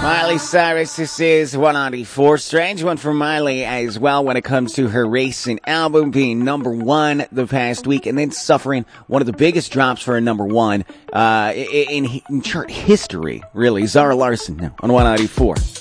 Miley Cyrus, this is 194. Strange one for Miley as well when it comes to her recent album being number one the past week and then suffering one of the biggest drops for a number one in chart history, really. Zara Larsson now on 194.